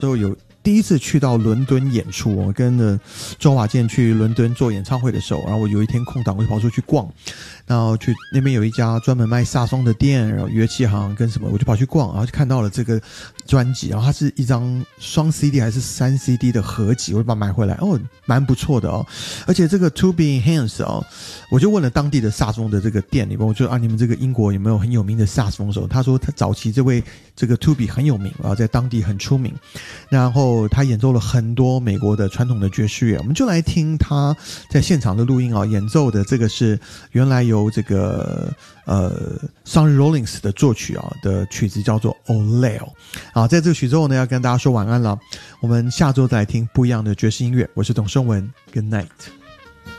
都有第一次去到伦敦演出，我跟着周华健去伦敦做演唱会的时候，然后我有一天空档，我就跑出去逛，然后去那边有一家专门卖萨松的店，然后乐器行跟什么，我就跑去逛，然后就看到了这个专辑，然后它是一张双 CD 还是3 CD 的合集，我就把它买回来，蛮不错的哦。而且这个 To Be Enhanced 哦，我就问了当地的萨松的这个店里面，我就你们这个英国有没有很有名的萨松手？他说他早期这位这个 To Be 很有名啊，在当地很出名，然后他演奏了很多美国的传统的爵士乐，我们就来听他在现场的录音啊，演奏的这个是原来由这个Sonny Rollins 的作曲啊的曲子叫做 O'Leil 啊，在这个曲之后呢，要跟大家说晚安了，我们下周再来听不一样的爵士音乐，我是董胜文 ，Good night。